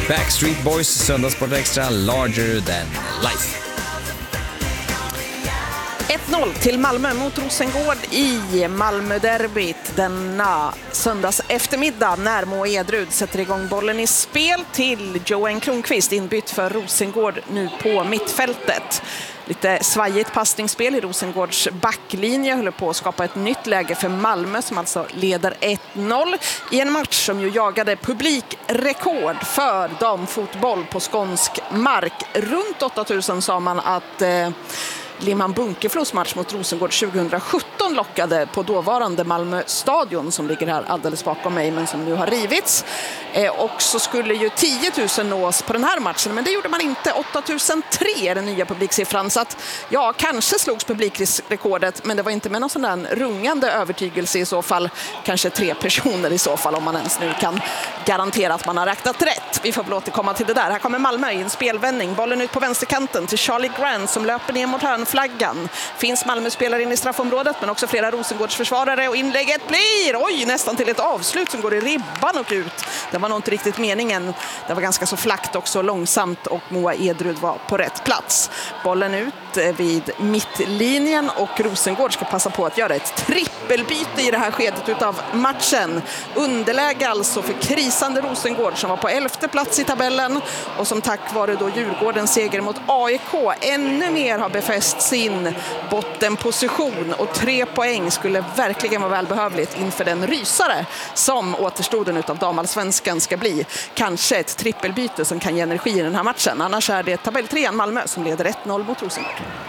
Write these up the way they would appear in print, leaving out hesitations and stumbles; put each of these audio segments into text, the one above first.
Backstreet Boys, Söndagssport Extra, Larger Than Life. 1-0 till Malmö mot Rosengård i Malmö-derbyt denna söndags eftermiddag när Moa Edrud sätter igång bollen i spel till Johan Kronqvist, inbytt för Rosengård nu på mittfältet. Lite svajigt passningsspel i Rosengårds backlinje håller på att skapa ett nytt läge för Malmö som alltså leder 1-0 i en match som ju jagade publikrekord för damfotboll på skånsk mark. Runt 8000 sa man att Limhamn Bunkeflos match mot Rosengård 2017 lockade på dåvarande Malmö stadion som ligger här alldeles bakom mig men som nu har rivits. Och så skulle ju 10 000 nås på den här matchen, men det gjorde man inte. 8003 är den nya publiksiffran, så att ja, kanske slogs publikrekordet, men det var inte med någon sån där rungande övertygelse i så fall. Kanske 3 personer i så fall, om man ens nu kan garantera att man har räknat rätt. Vi får väl återkomma till det där. Här kommer Malmö i en spelvändning. Bollen ut på vänsterkanten till Charlie Grant som löper ner mot hörnflaggan. Finns Malmö-spelare in i straffområdet, men också flera Rosengårdsförsvarare, och inlägget blir, nästan till ett avslut som går i ribban och ut. Det var nog inte riktigt meningen. Det var ganska så flackt också, långsamt, och Moa Edrud var på rätt plats. Bollen ut vid mittlinjen och Rosengård ska passa på att göra ett trippelbyte i det här skedet utav matchen. Underläge alltså för krisande Rosengård som var på 11:e plats i tabellen och som tack vare då Djurgårdens seger mot AIK ännu mer har befäst sin bottenposition, och 3 poäng skulle verkligen vara välbehövligt inför den rysare som återstoden utav damallsvenskan ska bli. Kanske ett trippelbyte som kan ge energi i den här matchen. Annars är det tabelltrean Malmö som leder 1-0 mot Rosengård.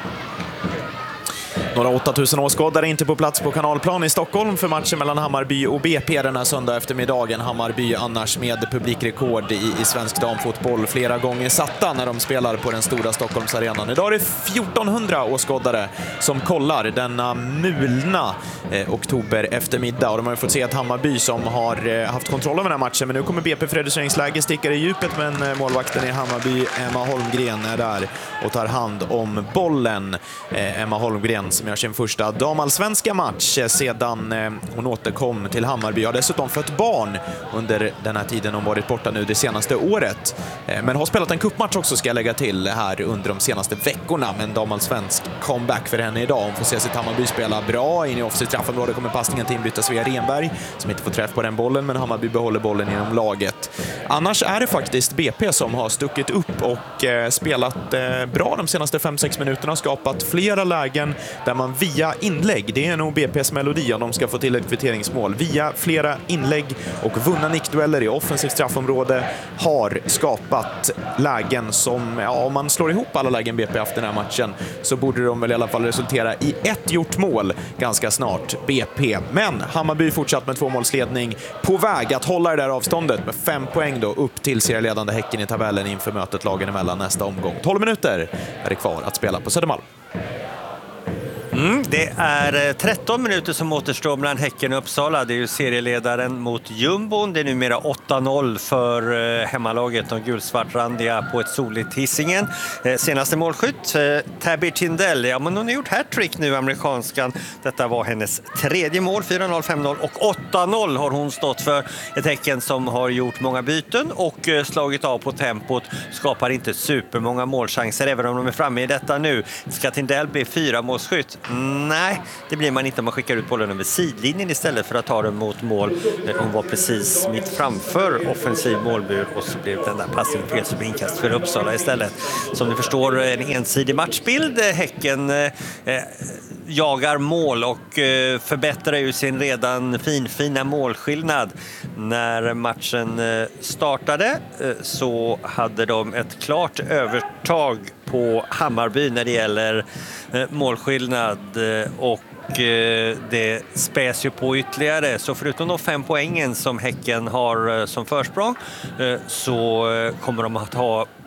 Några 8000 åskådare inte på plats på Kanalplan i Stockholm för matchen mellan Hammarby och BP den här söndag eftermiddagen. Hammarby annars med publikrekord i svensk damfotboll flera gånger satta när de spelar på den stora Stockholmsarenan. Idag är det 1400 åskådare som kollar denna mulna oktober eftermiddag. Och de har ju fått se att Hammarby som har haft kontroll över den här matchen, men nu kommer BP Fredriksläge stickar i djupet, men målvakten i Hammarby, Emma Holmgren, är där och tar hand om bollen. Emma Holmgren som gör sin första damallsvenska match sedan hon återkom till Hammarby. Har dessutom fött barn under den här tiden hon varit borta nu det senaste året. Men har spelat en cupmatch också, ska jag lägga till, här under de senaste veckorna. Men damallsvensk comeback för henne idag. Hon får se sitt Hammarby spela bra. In i offensivt straffområde kommer passningen till inbytta Svea Renberg som inte får träff på den bollen, men Hammarby behåller bollen inom laget. Annars är det faktiskt BP som har stuckit upp och spelat bra de senaste 5-6 minuterna. Skapat flera lägen där man via inlägg, det är nog BP's melodi om de ska få till ett kvitteringsmål, via flera inlägg och vunna nickdueller i offensivt straffområde har skapat lägen som, om man slår ihop alla lägen BP haft den här matchen, så borde de väl i alla fall resultera i ett gjort mål ganska snart, BP. Men Hammarby fortsatt med 2-målsledning, på väg att hålla det där avståndet med 5 poäng då upp till serieledande Häcken i tabellen inför mötet lagen emellan nästa omgång. 12 minuter är det kvar att spela på Södermalm. Det är 13 minuter som återstår mellan Häcken och Uppsala. Det är ju serieledaren mot Jumbon. Det är numera 8-0 för hemmalaget, de gulsvartrandiga, på ett soligt Hisingen. Senaste målskytt, Tabby Tindell. Ja, men hon har gjort hattrick nu, amerikanskan. Detta var hennes 3:e mål, 4-0, 5-0 och 8-0 har hon stått för. Ett Häcken som har gjort många byten och slagit av på tempot. Skapar inte supermånga målchanser, även om de är framme i detta nu. Ska Tindell bli 4-målskytt? Nej, det blir man inte om man skickar ut bollen över sidlinjen istället för att ta den mot mål. Hon var precis mitt framför offensiv målbur och så blev den där passningen fel, så blir inkast för Uppsala istället. Som ni förstår, en ensidig matchbild. Häcken jagar mål och förbättrar ju sin redan fina målskillnad. När matchen startade så hade de ett klart övertag på Hammarby när det gäller målskillnad, och det späs ju på ytterligare. Så förutom de 5 poängen som Häcken har som försprång, så kommer de att ha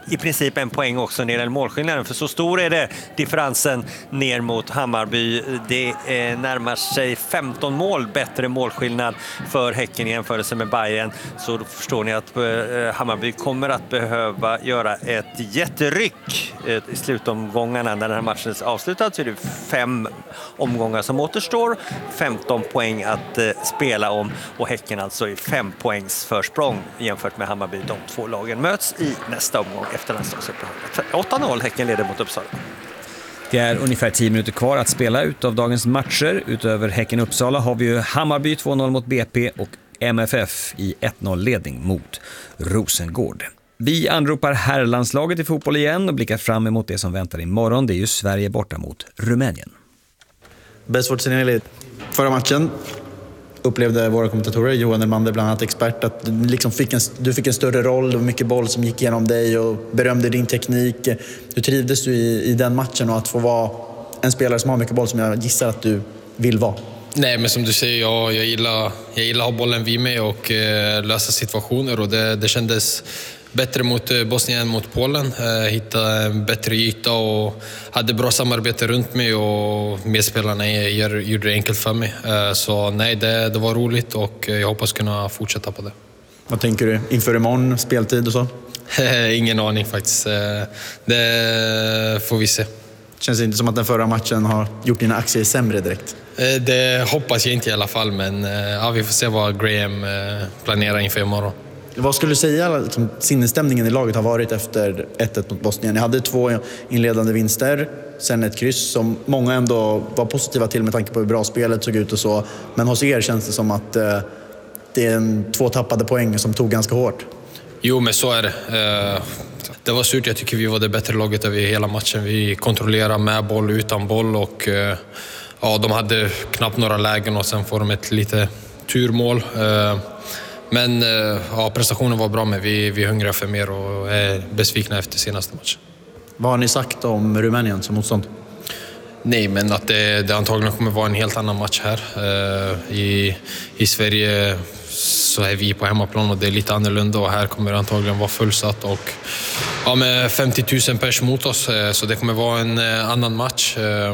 i princip en poäng också ner i målskillnaden, för så stor är det differensen ner mot Hammarby. Det närmar sig 15 mål bättre målskillnad för Häcken i jämförelse med Bayern, så då förstår ni att Hammarby kommer att behöva göra ett jätteryck i slutomgångarna. När den här matchen är avslutad så är det 5 omgångar som återstår, 15 poäng att spela om, och Häcken alltså i 5 poängs försprång jämfört med Hammarby. De två lagen möts i nästa omgång efter landslagsuppehållet. 8-0 Häcken leder mot Uppsala. Det är ungefär 10 minuter kvar att spela utav dagens matcher. Utöver Häcken-Uppsala har vi ju Hammarby 2-0 mot BP och MFF i 1-0-ledning mot Rosengård. Vi anropar herrlandslaget i fotboll igen och blickar fram emot det som väntar imorgon. Det är ju Sverige borta mot Rumänien. Bäst vårt senare förra matchen upplevde våra kommentatorer, Johan Elmander bland annat expert, att du, liksom du fick en större roll, det var mycket boll som gick igenom dig och berömde din teknik. Hur trivdes du i den matchen, och att få vara en spelare som har mycket boll som jag gissar att du vill vara? Nej, men som du säger, jag gillar att ha bollen vid mig och lösa situationer, och det kändes bättre mot Bosnien än mot Polen. Hittade en bättre yta och hade bra samarbete runt mig, och medspelarna gjorde det enkelt för mig. Så nej, det var roligt och jag hoppas kunna fortsätta på det. Vad tänker du inför imorgon, speltid och så? Ingen aning faktiskt. Det får vi se. Känns det inte som att den förra matchen har gjort dina aktier sämre direkt? Det hoppas jag inte i alla fall, men ja, vi får se vad Graham planerar inför imorgon. Vad skulle du säga liksom, sinnesstämningen i laget har varit efter 1-1 mot Bosnien? Ni hade 2 inledande vinster, sen ett kryss som många ändå var positiva till med tanke på hur bra spelet såg ut och så. Men hos er känns det som att det är 2 tappade poäng som tog ganska hårt. Jo, men så är det. Det var surt, jag tycker vi var det bättre laget över hela matchen. Vi kontrollerade med boll, utan boll, och ja, de hade knappt några lägen och sen får de ett lite turmål. Men ja, prestationen var bra, men vi hungrar för mer och är besvikna efter senaste matchen. Vad har ni sagt om Rumänien som motstånd? Nej, men att det antagligen kommer vara en helt annan match här. I Sverige så är vi på hemmaplan och det är lite annorlunda, och här kommer det antagligen vara fullsatt och ja, med 50 000 pers mot oss, så det kommer vara en annan match.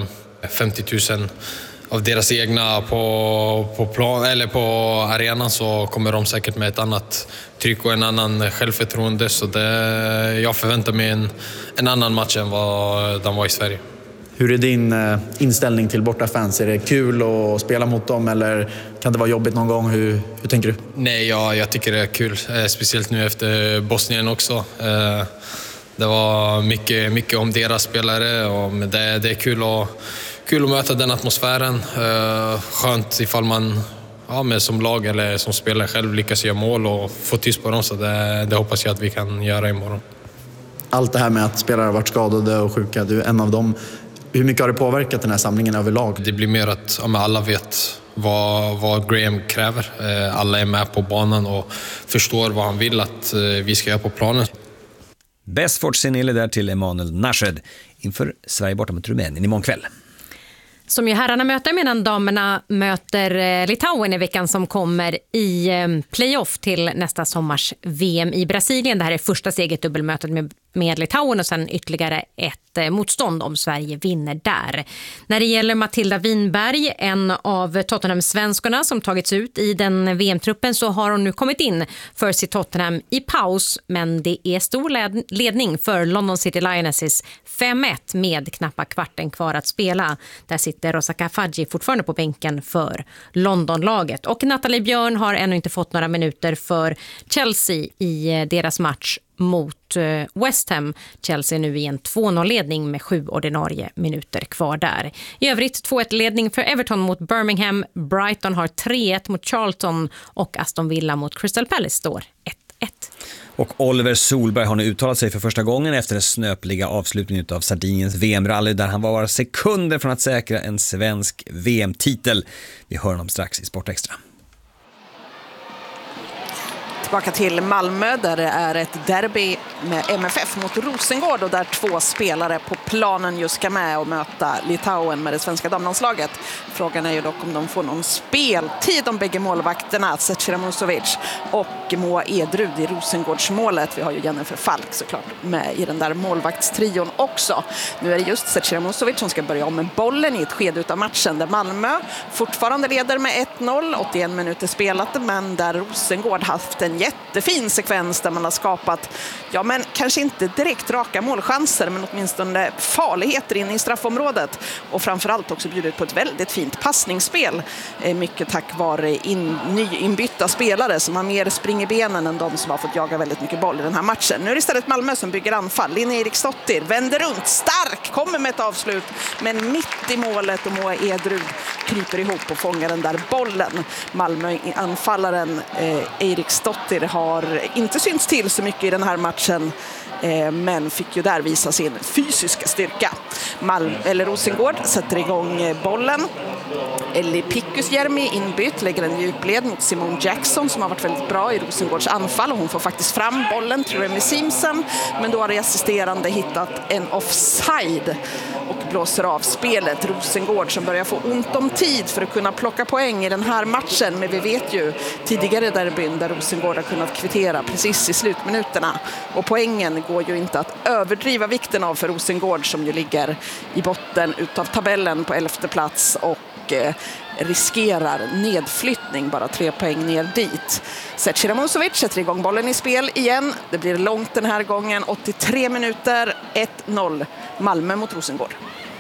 50 000 av deras egna på plan eller på arenan, så kommer de säkert med ett annat tryck och en annan självförtroende, så jag förväntar mig en annan match än vad de var i Sverige. Hur är din inställning till bortafans? Är det kul att spela mot dem, eller kan det vara jobbigt någon gång? Hur tänker du? Nej, jag tycker det är kul. Speciellt nu efter Bosnien också. Det var mycket om deras spelare, och det är kul att möta den atmosfären. Skönt ifall man som lag eller som spelare själv lyckas göra mål och få tyst på dem, så det hoppas jag att vi kan göra imorgon. Allt det här med att spelare har varit skadade och sjuka, du är en av dem. Hur mycket har det påverkat den här samlingen överlag? Det blir mer att alla vet vad Graham kräver. Alla är med på banan och förstår vad han vill att vi ska göra på planen. Bäst Fortsinille där till Emanuel Nashed inför Sverige borta mot Rumänien imorgon kväll. Som ju herrarna möter, medan damerna möter Litauen i veckan som kommer i playoff till nästa sommars VM i Brasilien. Det här är första steget dubbelmötet med Litauen och sen ytterligare ett motstånd om Sverige vinner där. När det gäller Matilda Winberg, en av Tottenham-svenskorna som tagits ut i den VM-truppen, så har hon nu kommit in för sitt Tottenham i paus, men det är stor ledning för London City Lionesses 5-1 med knappa kvarten kvar att spela. Där sitter Rosa Kafaji fortfarande på bänken för Londonlaget, och Nathalie Björn har ännu inte fått några minuter för Chelsea i deras match mot West Ham. Chelsea nu i en 2-0-ledning med 7 ordinarie minuter kvar där. I övrigt 2-1-ledning för Everton mot Birmingham. Brighton har 3-1 mot Charlton och Aston Villa mot Crystal Palace står 1-1. Och Oliver Solberg har nu uttalat sig för första gången efter den snöpliga avslutningen av Sardiniens VM-rally, där han var bara sekunder från att säkra en svensk VM-titel. Vi hör honom strax i Sport Extra. Tillbaka till Malmö där det är ett derby med MFF mot Rosengård och där 2 spelare på planen just ska med och möta Litauen med det svenska damlandslaget. Frågan är ju dock om de får någon speltid, de bägge målvakterna Zecira Musovic och Moa Edrud i Rosengårdsmålet. Vi har ju Jennifer Falk såklart med i den där målvaktstrion också. Nu är det just Zecira Musovic som ska börja om med bollen i ett skede av matchen där Malmö fortfarande leder med 1-0, 81 minuter spelat, men där Rosengård haft en jättefin sekvens där man har skapat, ja men kanske inte direkt raka målchanser men åtminstone farligheter in i straffområdet och framförallt också bjudit på ett väldigt fint passningsspel. Mycket tack vare nyinbytta spelare som har mer spring i benen än de som har fått jaga väldigt mycket boll i den här matchen. Nu är det istället Malmö som bygger anfall. Linnea Eriksdottir vänder runt, stark, kommer med ett avslut men mitt i målet och Moa Edrud kryper ihop och fångar den där bollen. Malmö-anfallaren Eriksdottir har inte synts till så mycket i den här matchen men fick ju där visa sin fysiska styrka. Rosengård sätter igång bollen. Ellie Pickusjärmi inbytt lägger en djupled mot Simone Jackson som har varit väldigt bra i Rosengårds anfall och hon får faktiskt fram bollen till Remy Simpson men då har det assisterande hittat en offside och blåser av spelet. Rosengård som börjar få ont om tid för att kunna plocka poäng i den här matchen men vi vet ju tidigare derbyn där Rosengård har kunnat kvittera precis i slutminuterna och poängen går ju inte att överdriva vikten av för Rosengård som ju ligger i botten utav tabellen på 11:e plats och riskerar nedflyttning, bara 3 poäng ner dit. Zecira Musovic sätter igång bollen i spel igen. Det blir långt den här gången, 83 minuter, 1-0 Malmö mot Rosengård.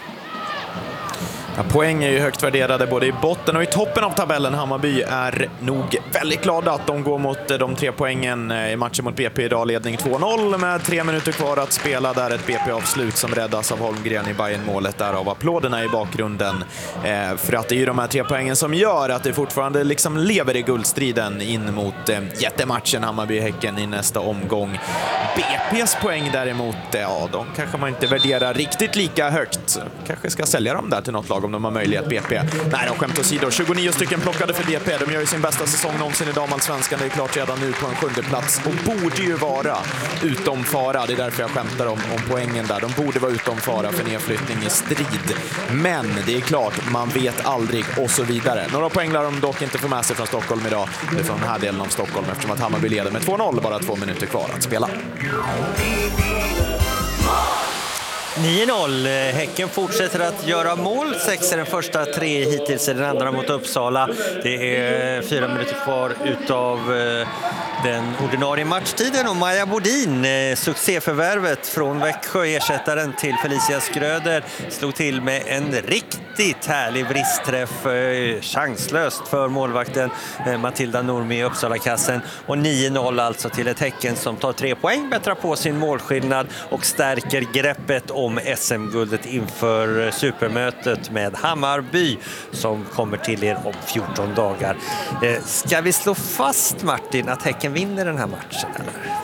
Ja, poäng är ju högt värderade både i botten och i toppen av tabellen. Hammarby är nog väldigt glada att de går mot de 3 poängen i matchen mot BP idag. Ledning 2-0 med 3 minuter kvar att spela. Där ett BP-avslut som räddas av Holmgren i Bayern-målet. Där av applåderna i bakgrunden. För att det är ju de här 3 poängen som gör att det fortfarande liksom lever i guldstriden in mot jättematchen Hammarby-Häcken i nästa omgång. BP's poäng däremot, ja, de kanske man inte värderar riktigt lika högt. Kanske ska sälja dem där till något lag om de har möjlighet. BP. Nej, de skämt åsido. 29 stycken plockade för BP. De gör ju sin bästa säsong någonsin i damallsvenskan. Det är klart redan nu på en 7:e plats och borde ju vara utom fara. Det är därför jag skämtar om poängen där. De borde vara utom fara för nedflyttning i strid. Men det är klart, man vet aldrig och så vidare. Några poäng lär de dock inte få med sig från Stockholm idag. Det är från den här delen av Stockholm eftersom att Hammarby leder med 2-0. Bara 2 minuter kvar att spela. 9-0. Häcken fortsätter att göra mål. 6 är den första, 3 hittills är den andra mot Uppsala. Det är 4 minuter kvar utav den ordinarie matchtiden och Maja Bodin, succéförvärvet från Växjö, ersättaren till Felicia Skröder, slog till med en riktigt härlig vristträff, chanslöst för målvakten Matilda Normi i Uppsala-kassen och 9-0 alltså till ett Häcken som tar 3 poäng, bättrar på sin målskillnad och stärker greppet om SM-guldet inför supermötet med Hammarby som kommer till er om 14 dagar. Ska vi slå fast, Martin, att Häcken vinner den här matchen, eller?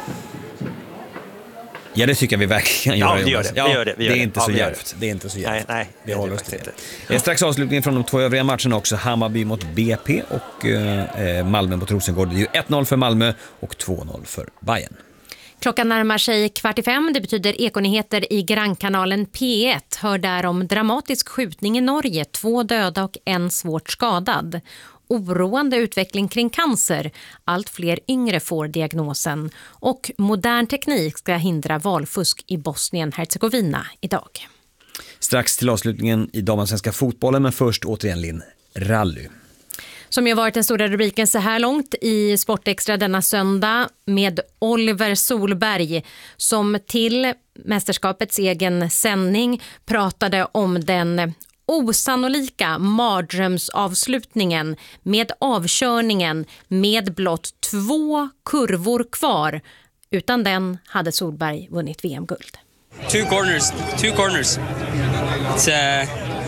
Ja, det tycker jag vi verkligen gör. Ja, vi gör det. Det är inte så jävligt. Det är inte så jävligt. Nej, vi håller oss till det. Strax avslutningen från de 2 övriga matcherna också. Hammarby mot BP och Malmö mot Rosengård. Det är ju 1-0 för Malmö och 2-0 för Bayern. Klockan närmar sig 4:45. Det betyder Ekonyheter i grannkanalen P1. Hör där om dramatisk skjutning i Norge. 2 döda och 1 svårt skadad. Oroande utveckling kring cancer. Allt fler yngre får diagnosen. Och modern teknik ska hindra valfusk i Bosnien-Hercegovina idag. Strax till avslutningen i damallsvenska fotbollen, men först återigen Linn, rally. Som ju varit den stora rubriken så här långt i Sportextra denna söndag med Oliver Solberg som till mästerskapets egen sändning pratade om den osannolika mardrömsavslutningen med avkörningen med blott 2 kurvor kvar. Utan den hade Solberg vunnit VM-guld. Two corners. It's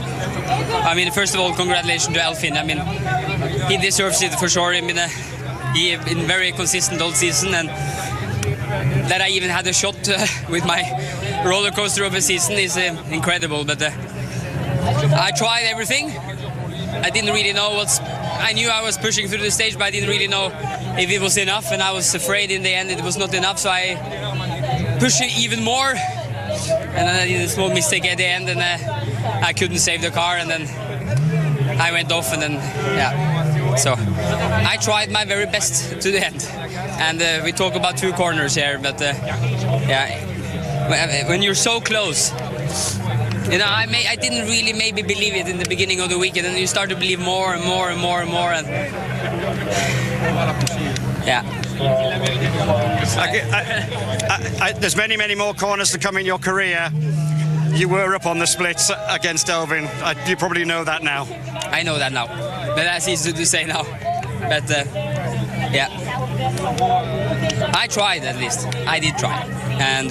I mean, first of all, congratulations to Elfyn. I mean, he deserves it for sure. I mean, he been very consistent all season, and that I even had a shot with my roller coaster of a season is incredible. But I tried everything. I didn't really know I knew I was pushing through the stage, but I didn't really know if it was enough, and I was afraid in the end it was not enough, so I pushed it even more, and then I did a small mistake at the end, and I couldn't save the car, and then I went off, and then so I tried my very best to the end, and we talk about 2 corners here, but when you're so close, you know, I didn't really maybe believe it in the beginning of the weekend, and you start to believe more and more and more and more, and there's many more corners to come in your career. You were up on the splits against Elfyn. You probably know that now. I know that now, but that's easy to say now. But I tried at least. I did try, and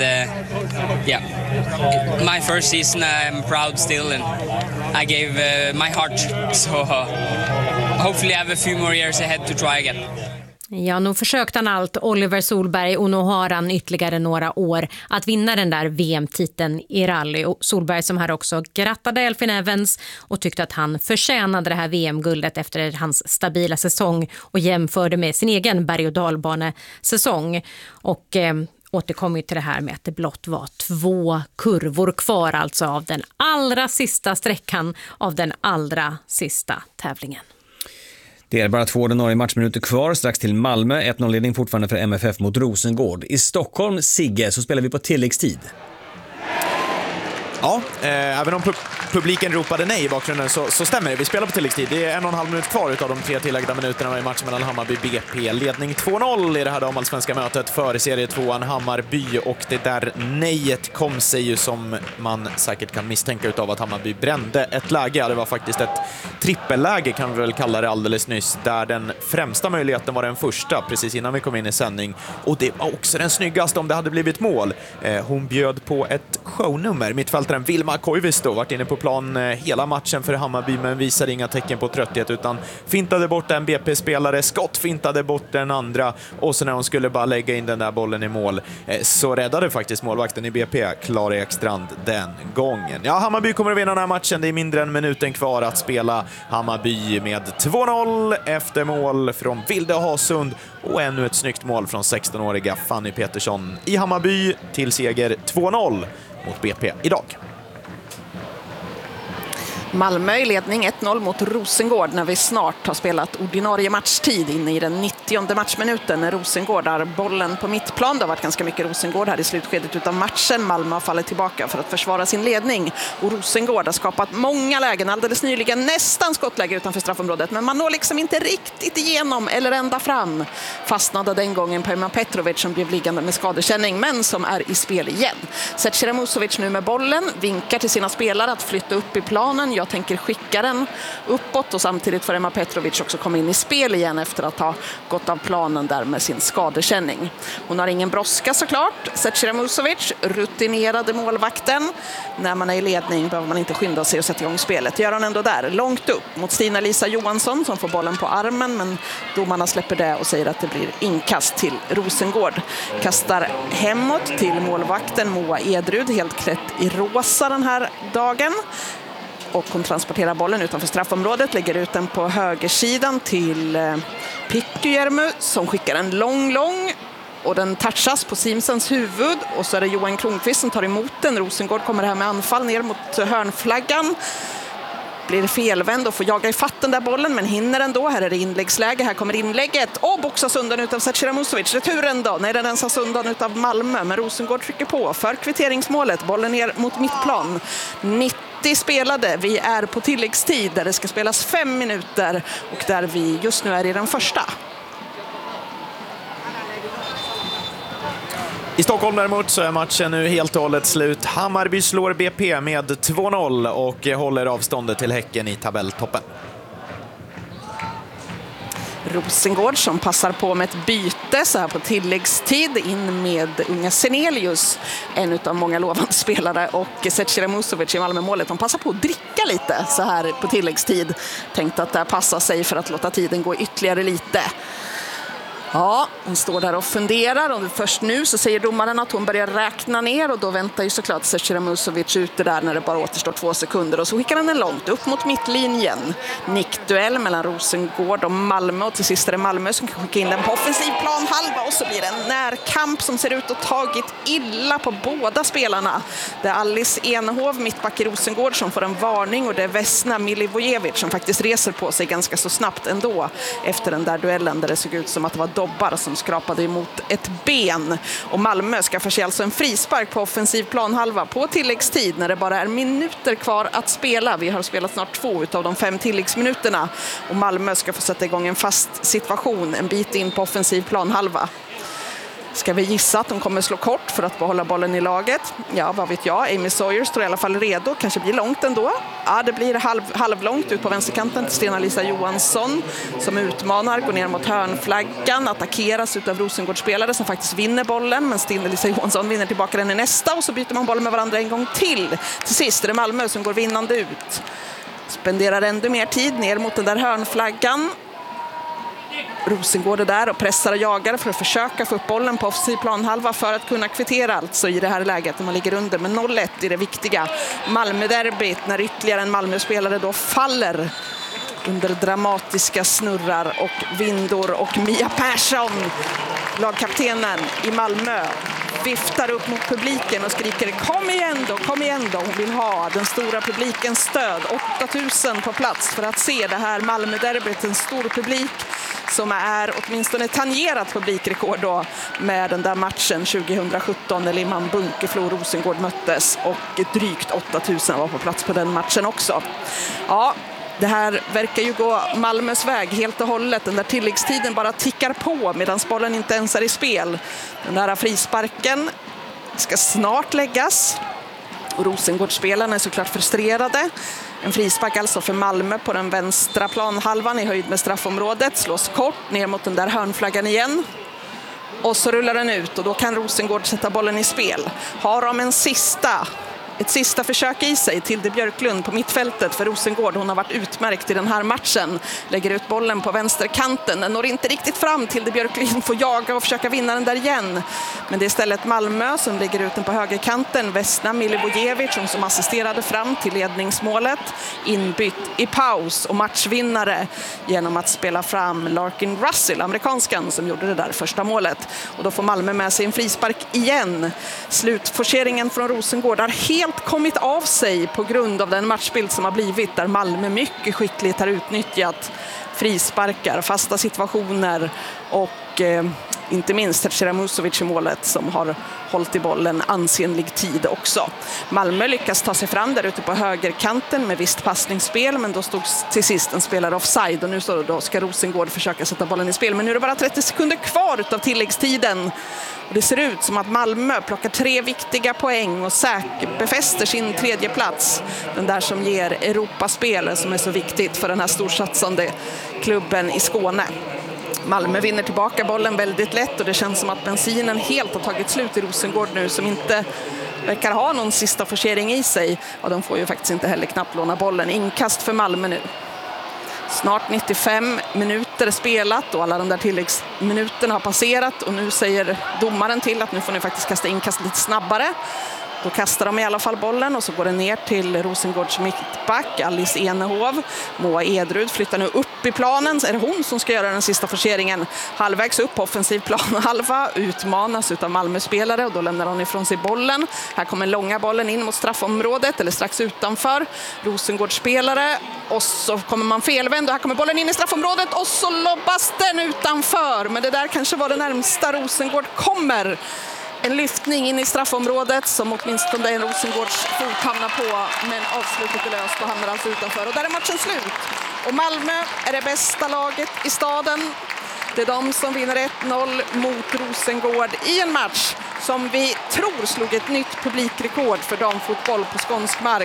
my first season I'm proud still, and I gave my heart. So hopefully I have a few more years ahead to try again. Ja, nu försökte han allt, Oliver Solberg, och nu har han ytterligare några år att vinna den där VM-titeln i rally. Och Solberg som här också grattade Elfyn Evans och tyckte att han förtjänade det här VM-guldet efter hans stabila säsong och jämförde med sin egen berg- och dalbanesäsong. Och återkom ju till det här med att det blott var 2 kurvor kvar, alltså av den allra sista sträckan av den allra sista tävlingen. Det är bara 2 ordinarie matchminuter kvar, strax till Malmö. 1-0-ledning fortfarande för MFF mot Rosengård. I Stockholm, Sigge, så spelar vi på tilläggstid. Ja, även om publiken ropade nej i bakgrunden så stämmer det. Vi spelar på tilläggstid. Det är 1,5 minut kvar utav de 3 tilläggda minuterna i matchen mellan Hammarby BP. Ledning 2-0 i det här damallsvenska mötet för serie 2an Hammarby, och det där nejet kom sig ju, som man säkert kan misstänka utav, att Hammarby brände ett läge. Ja, det var faktiskt ett trippelläge, kan vi väl kalla det, alldeles nyss, där den främsta möjligheten var den första precis innan vi kom in i sändning, och det var också den snyggaste om det hade blivit mål. Hon bjöd på ett shownummer. Mittfältaren Vilma Koivisto varit inne på plan hela matchen för Hammarby, men visade inga tecken på trötthet, utan fintade bort en BP-spelare, Skott fintade bort den andra, och så när hon skulle bara lägga in den där bollen i mål så räddade faktiskt målvakten i BP, Klara Ekstrand, den gången. Ja, Hammarby kommer att vinna den här matchen. Det är mindre än minuten kvar att spela. Hammarby med 2-0 efter mål från Vilde Hasund, och ännu ett snyggt mål från 16-åriga Fanny Petersson i Hammarby till seger 2-0 mot BP idag. Malmö i ledning 1-0 mot Rosengård när vi snart har spelat ordinarie matchtid inne i den 90:e matchminuten. När Rosengård har bollen på mittplan. Det har varit ganska mycket Rosengård här i slutskedet utav matchen. Malmö har fallit tillbaka för att försvara sin ledning. Och Rosengård har skapat många lägen, alldeles nyligen nästan skottläge utanför straffområdet. Men man når liksom inte riktigt igenom eller ända fram. Fastnade den gången på Emma Petrovic som blev liggande med skadekänning, men som är i spel igen. Zecira Musovic nu med bollen, vinkar till sina spelare att flytta upp i planen. Jag tänker skicka den uppåt, och samtidigt får Emma Petrovic också komma in i spel igen efter att ha gått av planen där med sin skadekänning. Hon har ingen brådska såklart. Zecira Musovic, rutinerade målvakten. När man är i ledning behöver man inte skynda sig och sätta igång spelet. Gör hon ändå där, långt upp mot Stina-Lisa Johansson som får bollen på armen, men domarna släpper det och säger att det blir inkast till Rosengård. Kastar hemåt till målvakten Moa Edrud, helt klätt i rosa den här dagen. Och hon transporterar bollen utanför straffområdet, lägger ut den på högersidan till Pikkyjärmu som skickar en lång och den touchas på Simsons huvud, och så är det Johan Kronqvist som tar emot den. Rosengård kommer här med anfall ner mot hörnflaggan. Blir felvänd och får jaga i fatt den där bollen, men hinner ändå. Här är det inläggsläge, här kommer inlägget och boxas undan utav Zecira Musovic. Returen då, nej, den rensas undan utav Malmö, men Rosengård trycker på för kvitteringsmålet. Bollen ner mot mittplan. 90 spelade, vi är på tilläggstid där det ska spelas 5 minuter och där vi just nu är i den första. I Stockholm däremot så är matchen nu helt och hållet slut. Hammarby slår BP med 2-0 och håller avståndet till Häcken i tabelltoppen. Rosengård som passar på med ett byte så här på tilläggstid in med unga Senelius, en av många lovande spelare, och Zecira Musovic i Malmö-målet. De passar på att dricka lite så här på tilläggstid. Tänkte att det passar sig för att låta tiden gå ytterligare lite. Ja, hon står där och funderar och först nu så säger domaren att hon börjar räkna ner och då väntar ju såklart Zecira Musovic ute där när det bara återstår 2 sekunder och så skickar han den långt upp mot mittlinjen. Nickduell mellan Rosengård och Malmö och till sist är det Malmö som kan skicka in den på offensiv planhalva och så blir det en närkamp som ser ut att tagit illa på båda spelarna. Det är Alice Enehov, mittback i Rosengård, som får en varning och det är Vesna Milivojevic som faktiskt reser på sig ganska så snabbt ändå efter den där duellen där det såg ut som att det var dobbar som skrapade emot ett ben. Och Malmö skaffar sig alltså en frispark på offensiv planhalva på tilläggstid när det bara är minuter kvar att spela. Vi har spelat snart 2 av de 5 tilläggsminuterna och Malmö ska få sätta igång en fast situation en bit in på offensiv planhalva. Ska vi gissa att de kommer slå kort för att behålla bollen i laget? Ja, vad vet jag. Amy Sawyer står i alla fall redo. Kanske blir långt ändå. Ja, det blir halvlångt ut på vänsterkanten till Stina-Lisa Johansson som utmanar, går ner mot hörnflaggan, attackeras utav Rosengårdsspelare som faktiskt vinner bollen. Men Stina-Lisa Johansson vinner tillbaka den i nästa och så byter man bollen med varandra en gång till. Till sist är det Malmö som går vinnande ut. Spenderar ändå mer tid ner mot den där hörnflaggan. Rosengård är där och pressar och jagar för att försöka få upp bollen på offensiv planhalva för att kunna kvittera alltså i det här läget när man ligger under med 0-1 i det viktiga Malmö-derbyt när ytterligare en Malmö-spelare då faller under dramatiska snurrar och vindor och Mia Persson, lagkaptenen i Malmö, viftar upp mot publiken och skriker kom igen då. Hon vill ha den stora publikens stöd. 8000 på plats för att se det här Malmö-derbyt. En stor publik som är åtminstone tangerat publikrekord då med den där matchen 2017 när Limhamn Bunkeflo Rosengård möttes och drygt 8000 var på plats på den matchen också. Ja, det här verkar ju gå Malmös väg helt och hållet. Den där tilläggstiden bara tickar på medan bollen inte ens är i spel. Den där frisparken ska snart läggas. Och Rosengårdsspelarna är såklart frustrerade. En frispark alltså för Malmö på den vänstra planhalvan i höjd med straffområdet. Slås kort ner mot den där hörnflaggan igen. Och så rullar den ut och då kan Rosengård sätta bollen i spel. Har de ett sista försök i sig till Björklund på mittfältet för Rosengård. Hon har varit utmärkt i den här matchen. Lägger ut bollen på vänsterkanten. Den når inte riktigt fram till Björklund. Får jaga och försöka vinna den där igen. Men det är istället Malmö som lägger ut den på högerkanten. Vesna Milivojevic som assisterade fram till ledningsmålet. Inbytt i paus och matchvinnare genom att spela fram Larkin Russell, amerikanskan, som gjorde det där första målet. Och då får Malmö med sig en frispark igen. Slutforceringen från Rosengård har helt kommit av sig på grund av den matchbild som har blivit där Malmö mycket skickligt har utnyttjat frisparkar, fasta situationer och inte minst Zecira Musovic i målet som har hållit i bollen ansenlig tid också. Malmö lyckas ta sig fram där ute på högerkanten med visst passningsspel men då stod till sist en spelare offside och nu så då ska Rosengård försöka sätta bollen i spel men nu är det bara 30 sekunder kvar utav tilläggstiden. Och det ser ut som att Malmö plockar 3 viktiga poäng och befäster sin 3:e plats. Den där som ger Europaspel som är så viktigt för den här storsatsande klubben i Skåne. Malmö vinner tillbaka bollen väldigt lätt och det känns som att bensinen helt har tagit slut i Rosengård nu som inte verkar ha någon sista forcering i sig. Och de får ju faktiskt inte heller knappt låna bollen. Inkast för Malmö nu. Snart 95 minuter spelat och alla de där tilläggsminuterna har passerat och nu säger domaren till att nu får ni faktiskt kasta inkast lite snabbare. Då kastar de i alla fall bollen och så går den ner till Rosengårds mittback, Alice Enehov. Moa Edrud flyttar nu upp i planen. Så är det hon som ska göra den sista forceringen. Halvvägs upp på offensiv plan halva. Utmanas utav Malmö-spelare och då lämnar hon ifrån sig bollen. Här kommer långa bollen in mot straffområdet eller strax utanför. Rosengårds-spelare och så kommer man felvänd och här kommer bollen in i straffområdet och så lobbas den utanför. Men det där kanske var det närmsta Rosengård kommer. En lyftning in i straffområdet som åtminstone en Rosengårds fot hamnar på men avslutet är löst och hamnar alltså utanför. Och där är matchen slut. Och Malmö är det bästa laget i staden. Det är de som vinner 1-0 mot Rosengård i en match som vi tror slog ett nytt publikrekord för damfotboll på skånsk mark.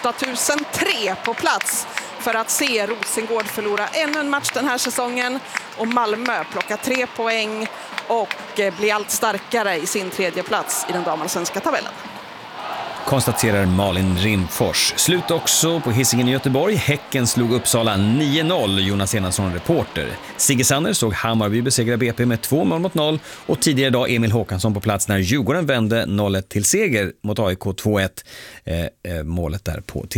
8003 på plats för att se Rosengård förlora ännu en match den här säsongen. Och Malmö plockar 3 poäng och blir allt starkare i sin 3:e plats i den damallsvenska tabellen. konstaterar Malin Rimfors. Slut också på Hisingen i Göteborg. Häcken slog Uppsala 9-0. Jonas Enarsson, reporter. Sigge Sanner såg Hammarby besegra BP med 2-0 och tidigare idag Emil Håkansson på plats när Djurgården vände 0-1 till seger mot AIK 2-1. Målet där på